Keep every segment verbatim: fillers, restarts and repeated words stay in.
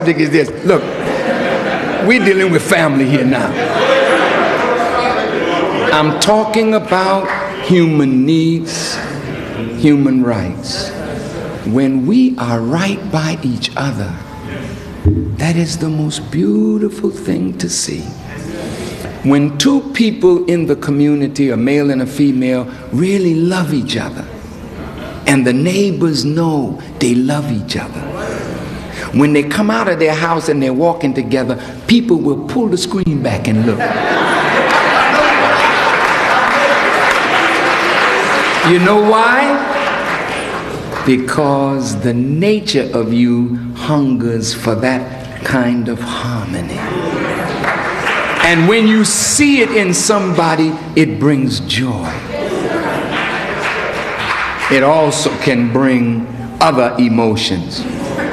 Is this. Look, we're dealing with family here now. I'm talking about human needs, human rights. When we are right by each other, that is the most beautiful thing to see. When two people in the community, a male and a female, really love each other, and the neighbors know they love each other. When they come out of their house and they're walking together, people will pull the screen back and look. You know why? Because the nature of you hungers for that kind of harmony. And when you see it in somebody, it brings joy. It also can bring other emotions.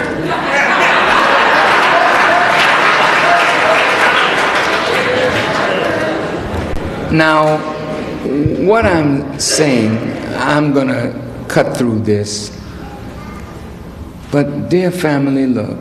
Now, what I'm saying, I'm going to cut through this. But dear family, look,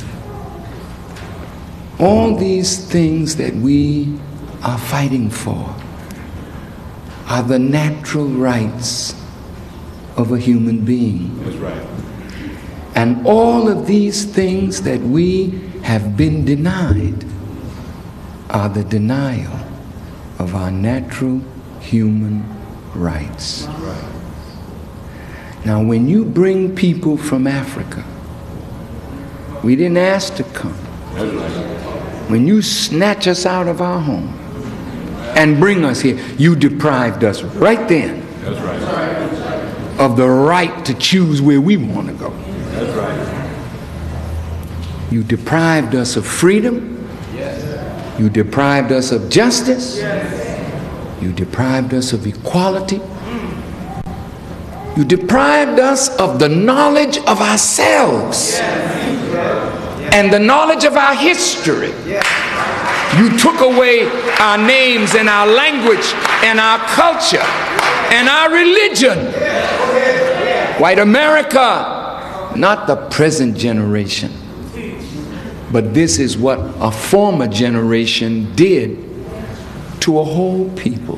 all these things that we are fighting for are the natural rights of a human being. That's right. And all of these things that we have been denied are the denial of our natural human rights. Right. Now, when you bring people from Africa, we didn't ask to come. That's right. When you snatch us out of our home and bring us here, you deprived us right then That's right. of the right to choose where we want to go. That's right. You deprived us of freedom. You deprived us of justice. You deprived us of equality. You deprived us of the knowledge of ourselves and the knowledge of our history. You took away our names and our language and our culture and our religion. White America, not the present generation, but this is what a former generation did to a whole people.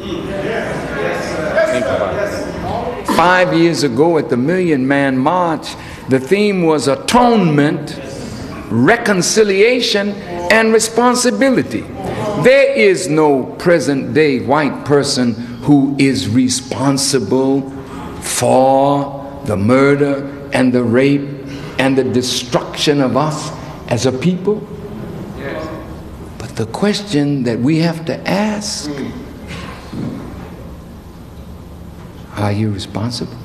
Five years ago at the Million Man March, the theme was atonement, reconciliation, and responsibility. There is no present day white person who is responsible for the murder and the rape and the destruction of us as a people. But the question that we have to ask, are you responsible?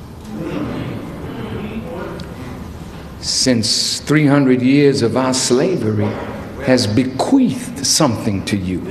Since three hundred years of our slavery has bequeathed something to you.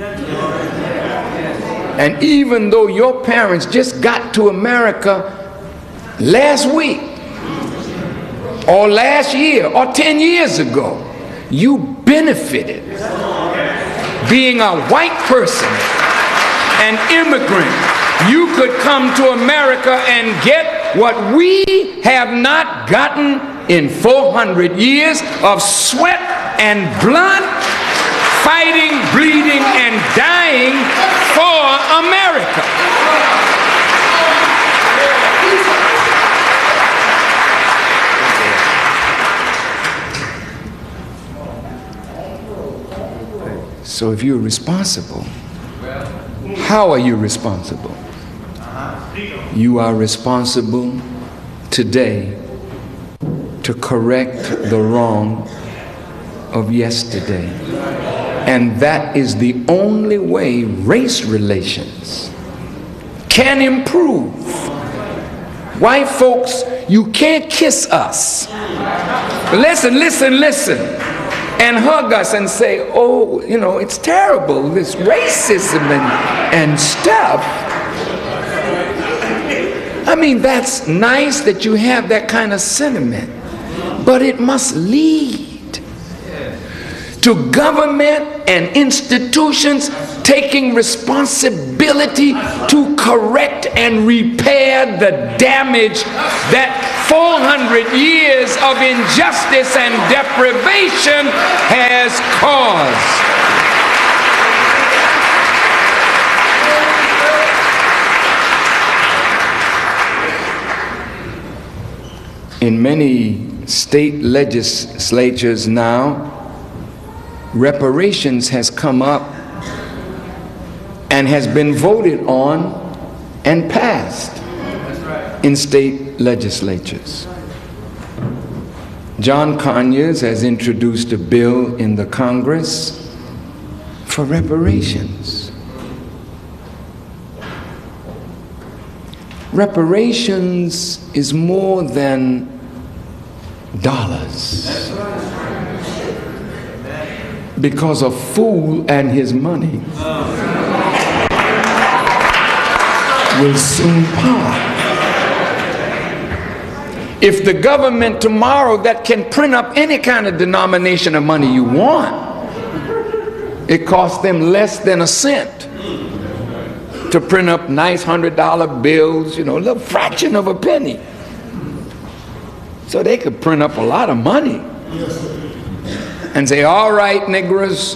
And even though your parents just got to America last week or last year or ten years ago, you benefited being a white person, an immigrant. You could come to America and get what we have not gotten in four hundred years of sweat and blood, fighting, bleeding, and dying for America. So if you're responsible, how are you responsible? You are responsible today to correct the wrong of yesterday. And that is the only way race relations can improve. White folks, you can't kiss us. Listen, listen, listen. And hug us and say, oh, you know, it's terrible, this racism and, and stuff. I mean, that's nice that you have that kind of sentiment, but it must lead to government and institutions taking responsibility ability to correct and repair the damage that four hundred years of injustice and deprivation has caused. In many state legislatures now, reparations has come up and has been voted on and passed in state legislatures. John Conyers has introduced a bill in the Congress for reparations. Reparations is more than dollars, because a fool and his money will soon part. If the government tomorrow that can print up any kind of denomination of money you want, it costs them less than a cent to print up nice hundred dollar bills, you know, a little fraction of a penny. So they could print up a lot of money and say, all right, niggers,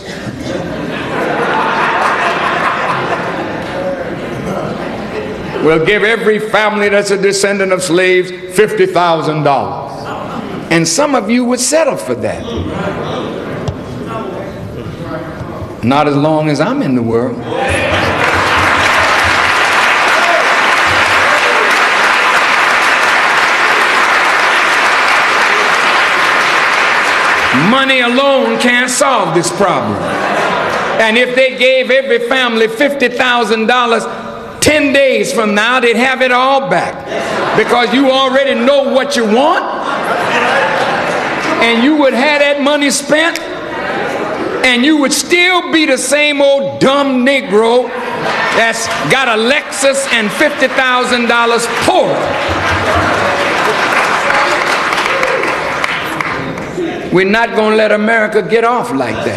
we'll give every family that's a descendant of slaves fifty thousand dollars. And some of you would settle for that. Not as long as I'm in the world. Money alone can't solve this problem. And if they gave every family fifty thousand dollars, ten days from now they'd have it all back, because you already know what you want, and you would have that money spent, and you would still be the same old dumb Negro that's got a Lexus and fifty thousand dollars poor. We're not going to let America get off like that.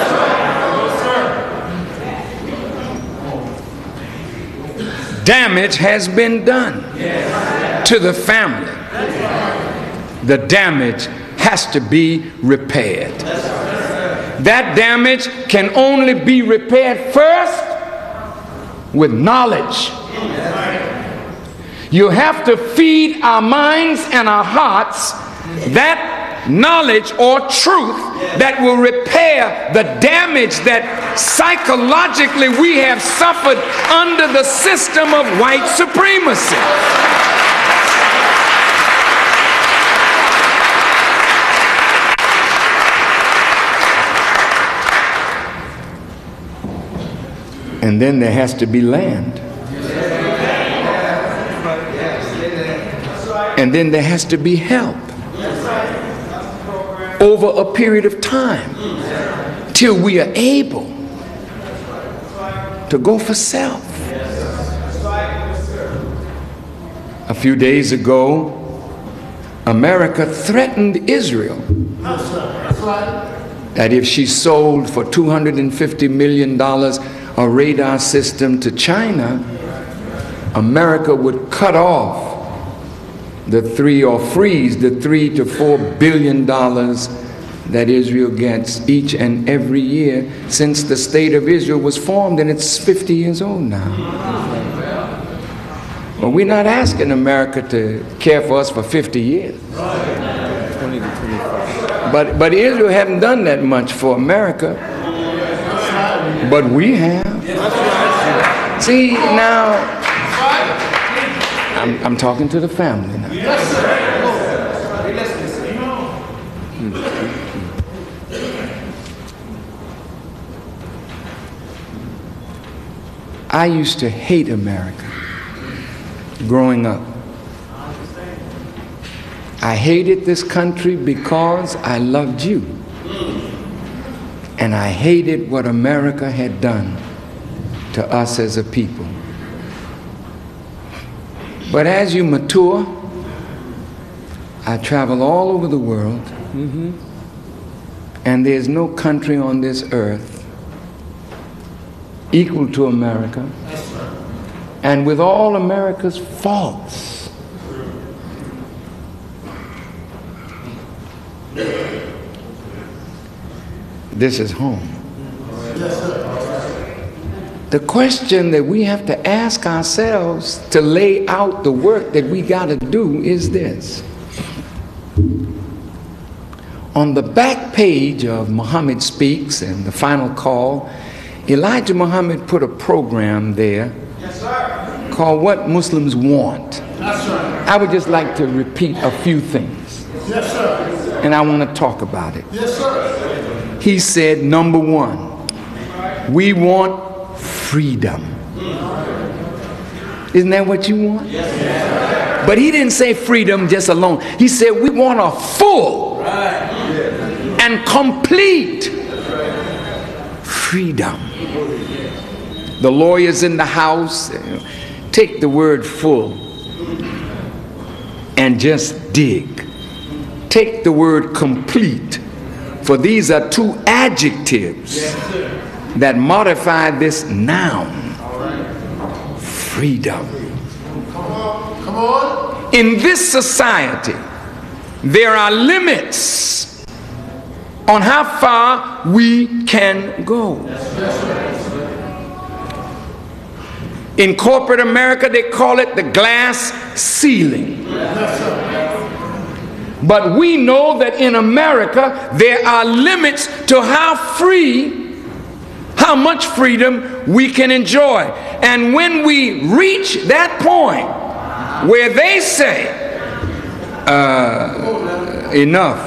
Damage has been done to the family. The damage has to be repaired. That damage can only be repaired first with knowledge. You have to feed our minds and our hearts that knowledge or truth that will repair the damage that psychologically we have suffered under the system of white supremacy. And then there has to be land. And then there has to be help over a period of time till we are able to go for self. A few days ago, America threatened Israel that if she sold for two hundred fifty million dollars a radar system to China, America would cut off the three or freeze the three to four billion dollars that Israel gets each and every year since the state of Israel was formed, and it's fifty years old now. Well, we're not asking America to care for us for fifty years. But but Israel haven't done that much for America. But we have. See, now I'm, I'm talking to the family now. I used to hate America growing up. I hated this country because I loved you. And I hated what America had done to us as a people. But as you mature, I travel all over the world, mm-hmm. and there's no country on this earth equal to America And with all America's faults, this is home. The question that we have to ask ourselves to lay out the work that we got to do is this. On the back page of Muhammad Speaks and The Final Call, Elijah Muhammad put a program there called What Muslims Want. I would just like to repeat a few things. And I want to talk about it. He said, number one, we want freedom. Isn't that what you want? But he didn't say freedom just alone. He said we want a full and complete freedom. The lawyers in the house, take the word full and just dig. Take the word complete, for these are two adjectives that modify this noun. Freedom. Come on. In this society, there are limits on how far we can go. In corporate America, they call it the glass ceiling. But we know that in America, there are limits to how free, how much freedom we can enjoy. And when we reach that point where they say, uh, enough,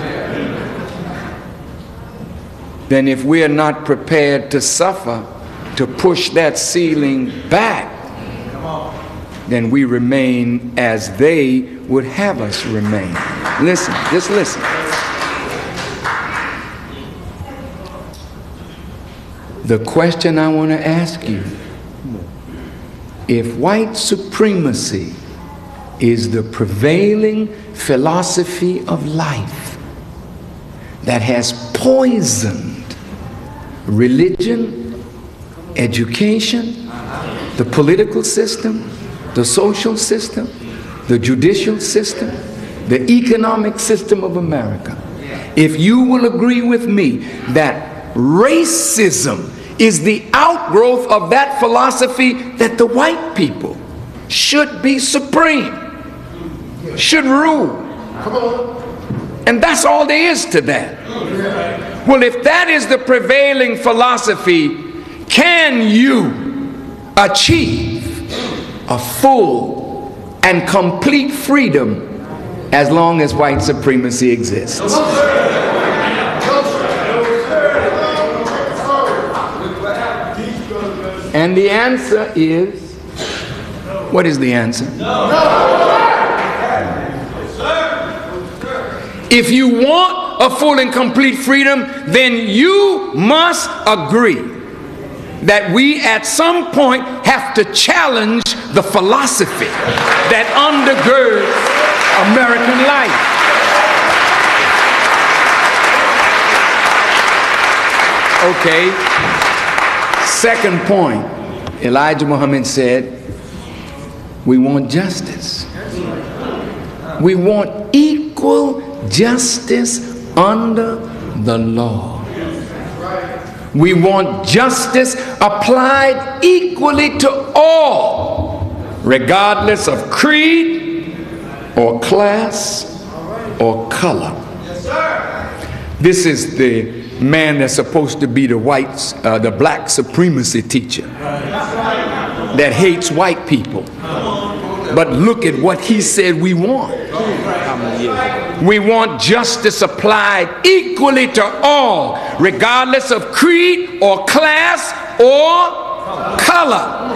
then if we are not prepared to suffer, to push that ceiling back, then we remain as they would have us remain. Listen, just listen. The question I want to ask you, if white supremacy is the prevailing philosophy of life that has poisoned religion, education, the political system, the social system, the judicial system, the economic system of America, if you will agree with me that racism is the outgrowth of that philosophy, that the white people should be supreme, should rule. And that's all there is to that. Well, if that is the prevailing philosophy, can you achieve a full and complete freedom as long as white supremacy exists? And the answer is, what is the answer? If you want a full and complete freedom, then you must agree that we at some point have to challenge the philosophy that undergirds American life. Okay. Second point, Elijah Muhammad said, we want justice. We want equal justice under the law. We want justice applied equally to all, regardless of creed or class or color. This is the man that's supposed to be the white, uh, the black supremacy teacher that hates white people. But look at what he said we want. We want justice applied equally to all, regardless of creed or class or color.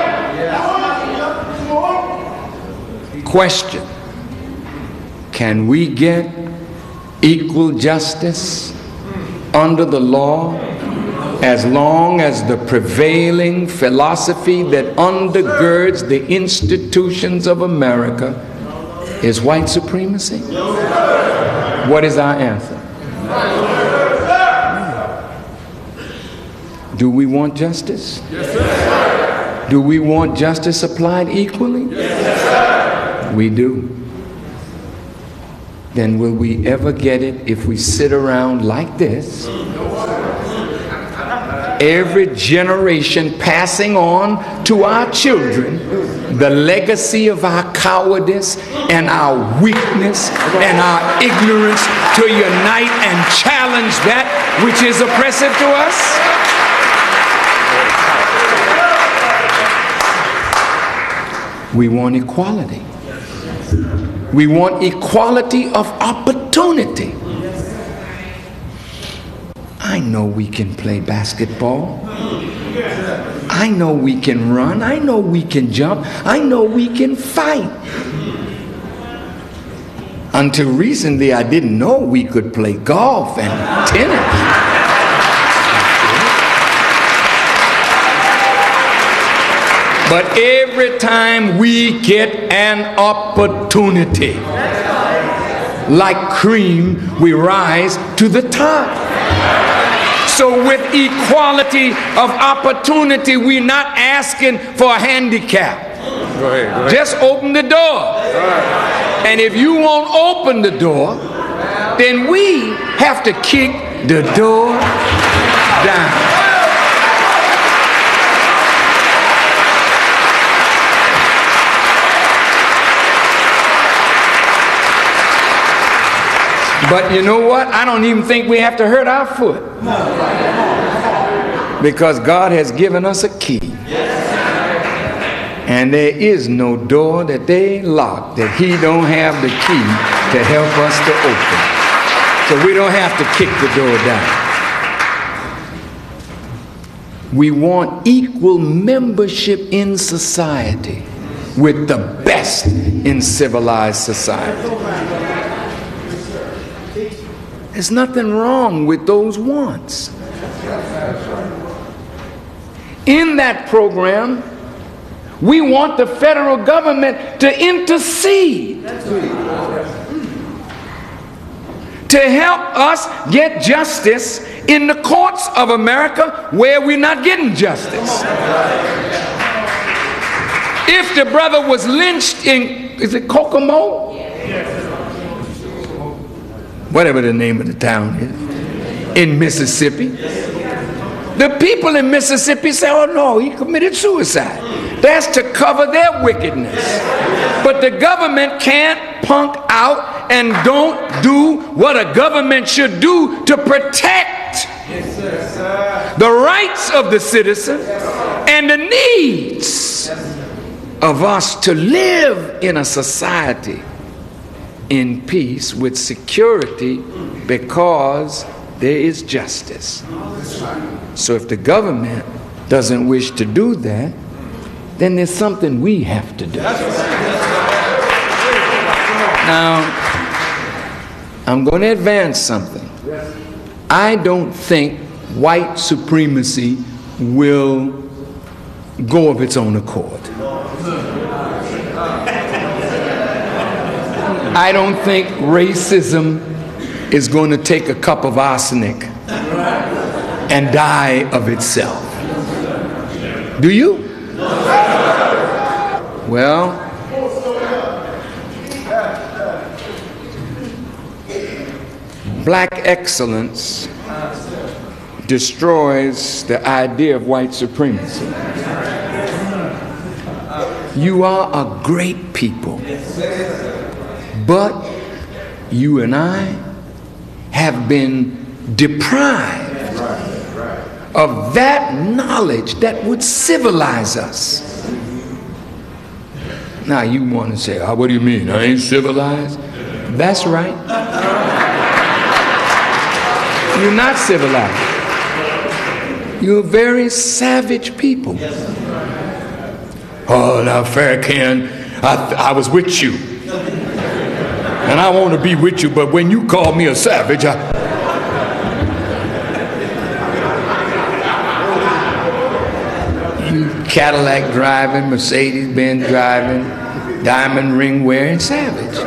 Question: can we get equal justice under the law as long as the prevailing philosophy that undergirds the institutions of America is white supremacy? What is our answer? Do we want justice? Do we want justice applied equally? Yes, we do. Then will we ever get it if we sit around like this? Every generation passing on to our children the legacy of our cowardice and our weakness and our ignorance, to unite and challenge that which is oppressive to us? We want equality. We want equality of opportunity. I know we can play basketball. I know we can run. I know we can jump. I know we can fight. Until recently, I didn't know we could play golf and tennis. But every time we get an opportunity, like cream, we rise to the top. So with equality of opportunity, we're not asking for a handicap. Go ahead, go ahead. Just open the door. And if you won't open the door, then we have to kick the door down. But you know what? I don't even think we have to hurt our foot. Because God has given us a key. And there is no door that they lock that He don't have the key to help us to open. So we don't have to kick the door down. We want equal membership in society with the best in civilized society. There's nothing wrong with those wants. In that program, we want the federal government to intercede, to help us get justice in the courts of America where we're not getting justice. If the brother was lynched in, is it Kokomo? Whatever the name of the town is, in Mississippi. The people in Mississippi say, oh no, he committed suicide. That's to cover their wickedness. But the government can't punk out and don't do what a government should do to protect the rights of the citizen and the needs of us to live in a society in peace with security, because there is justice. So if the government doesn't wish to do that, then there's something we have to do. Now, I'm going to advance something. I don't think white supremacy will go of its own accord. I don't think racism is going to take a cup of arsenic and die of itself. Do you? Well, black excellence destroys the idea of white supremacy. You are a great people. But you and I have been deprived of that knowledge that would civilize us. Now you want to say, oh, what do you mean? I ain't civilized? That's right. You're not civilized. You're very savage people. Oh, now Farrakhan, I, I was with you. And I want to be with you, but when you call me a savage, I... You Cadillac driving, Mercedes Benz driving, diamond ring wearing savage.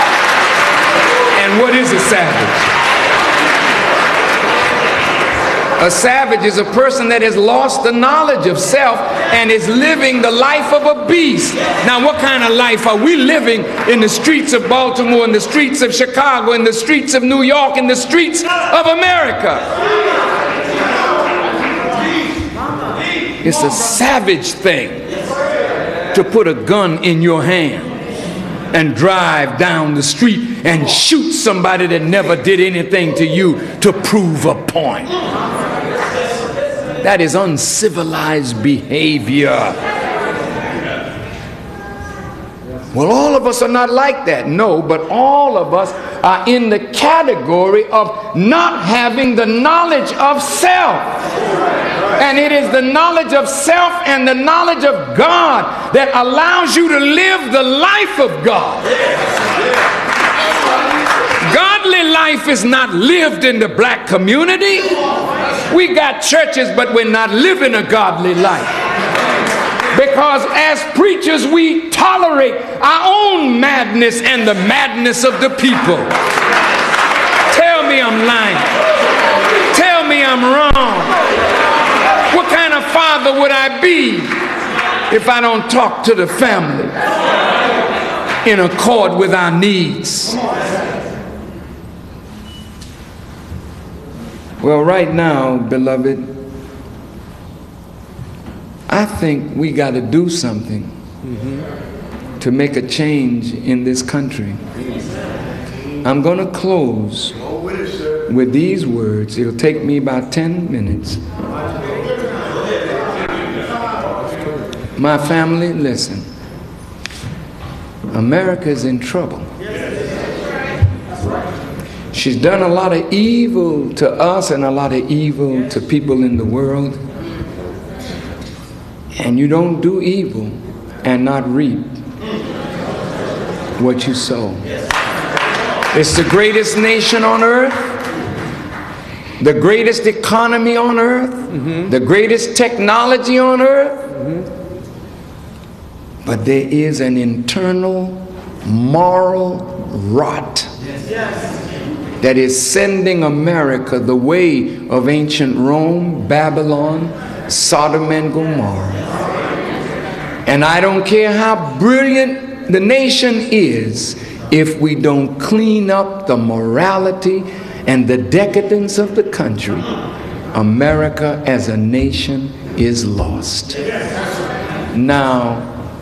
And what is a savage? A savage is a person that has lost the knowledge of self and is living the life of a beast. Now, what kind of life are we living in the streets of Baltimore, in the streets of Chicago, in the streets of New York, in the streets of America? It's a savage thing to put a gun in your hand and drive down the street and shoot somebody that never did anything to you to prove a point. That is uncivilized behavior. Well, all of us are not like that. No, but all of us are in the category of not having the knowledge of self. And it is the knowledge of self and the knowledge of God that allows you to live the life of God. Godly life is not lived in the black community. We got churches, but we're not living a godly life. Because as preachers, we tolerate our own madness and the madness of the people. Tell me I'm lying. Tell me I'm wrong. What kind of father would I be if I don't talk to the family in accord with our needs? Well, right now, beloved, I think we got to do something mm-hmm. to make a change in this country. I'm going to close with these words. It'll take me about ten minutes. My family, listen. America is in trouble. She's done a lot of evil to us and a lot of evil to people in the world. And you don't do evil and not reap what you sow. It's the greatest nation on earth, the greatest economy on earth, mm-hmm. the greatest technology on earth. Mm-hmm. But there is an internal moral rot that is sending America the way of ancient Rome, Babylon, Sodom and Gomorrah. And I don't care how brilliant the nation is, if we don't clean up the morality and the decadence of the country, America as a nation is lost. Now,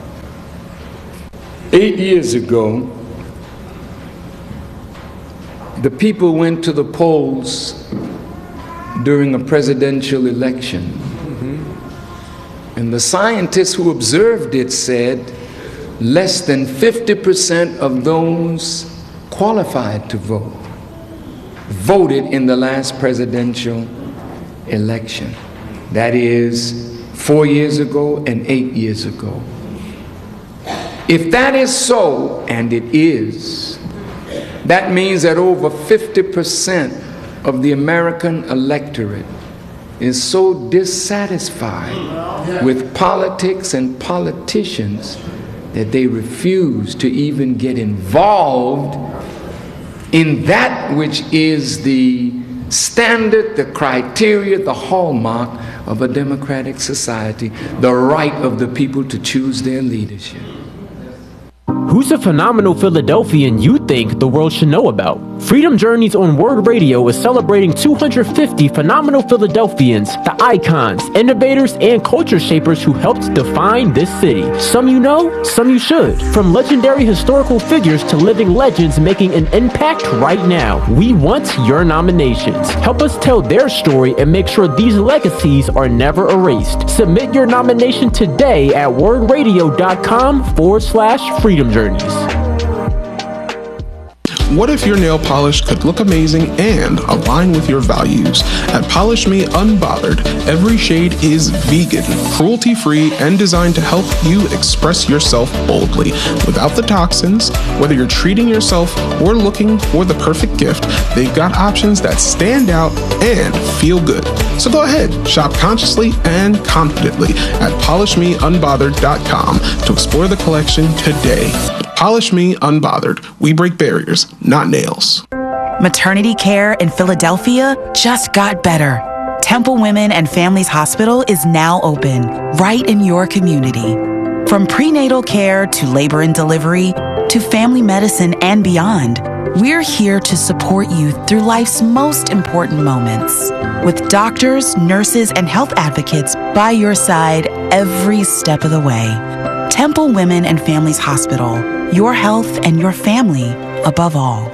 eight years ago, the people went to the polls during a presidential election. Mm-hmm. And the scientists who observed it said less than fifty percent of those qualified to vote voted in the last presidential election. That is four years ago and eight years ago. If that is so, and it is, that means that over fifty percent of the American electorate is so dissatisfied with politics and politicians that they refuse to even get involved in that which is the standard, the criteria, the hallmark of a democratic society, the right of the people to choose their leadership. Who's a phenomenal Philadelphian you think the world should know about? Freedom Journeys on Word Radio is celebrating two hundred fifty phenomenal Philadelphians, the icons, innovators, and culture shapers who helped define this city. Some you know, some you should. From legendary historical figures to living legends making an impact right now. We want your nominations. Help us tell their story and make sure these legacies are never erased. Submit your nomination today at wordradio.com forward slash freedom journeys. What if your nail polish could look amazing and align with your values? At Polish Me Unbothered, every shade is vegan, cruelty-free, and designed to help you express yourself boldly without the toxins. Whether you're treating yourself or looking for the perfect gift, they've got options that stand out and feel good. So go ahead, shop consciously and confidently at polish me unbothered dot com to explore the collection today. Polish Me Unbothered. We break barriers, not nails. Maternity care in Philadelphia just got better. Temple Women and Families Hospital is now open, right in your community. From prenatal care to labor and delivery to family medicine and beyond, we're here to support you through life's most important moments. With doctors, nurses, and health advocates by your side every step of the way. Temple Women and Families Hospital, your health and your family above all.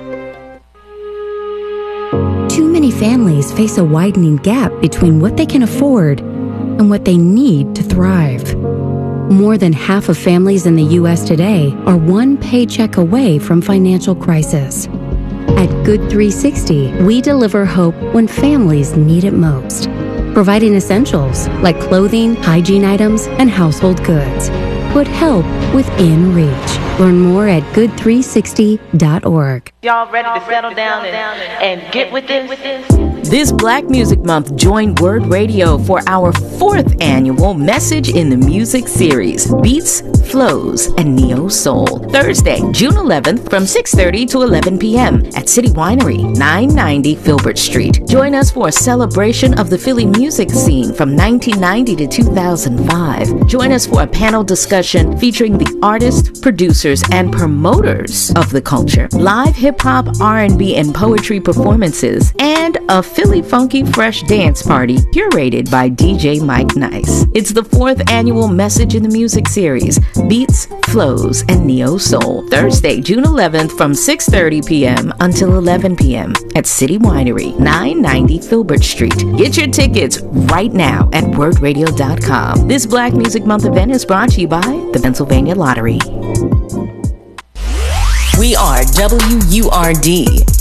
Too many families face a widening gap between what they can afford and what they need to thrive. More than half of families in the U S today are one paycheck away from financial crisis. At Good three sixty, we deliver hope when families need it most, providing essentials like clothing, hygiene items, and household goods. Put help within reach. Learn more at good three sixty dot org. Y'all ready to settle down and, and get with this? This Black Music Month, join Word Radio for our fourth annual Message in the Music series, Beats, Flows, and Neo Soul. Thursday, June eleventh from six thirty to eleven p.m. at City Winery, nine ninety Filbert Street. Join us for a celebration of the Philly music scene from nineteen ninety to two thousand five. Join us for a panel discussion featuring the artists, producers, and promoters of the culture, live hip-hop, R and B, and poetry performances, and a Philly Funky Fresh dance party curated by D J Mike Nice. It's the fourth annual Message in the Music series, Beats, Flows, and Neo Soul. Thursday, June eleventh from six thirty p.m. until eleven p.m. at City Winery, nine ninety Filbert Street. Get your tickets right now at word radio dot com. This Black Music Month event is brought to you by the Pennsylvania Lottery. We are W U R D,